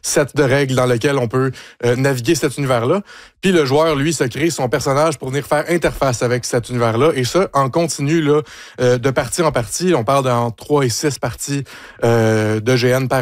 set de règles dans lequel on peut naviguer cet univers-là. Puis le joueur, lui, se crée son personnage pour venir faire interface avec cet univers-là. Et ça, en continu, là, de partie en partie. On parle dans 3 et 6 parties de GN par